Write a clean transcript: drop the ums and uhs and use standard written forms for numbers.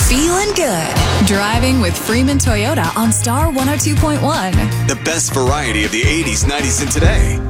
Feeling good. Driving with Freeman Toyota on Star 102.1. The best variety of the 80s, 90s, and today.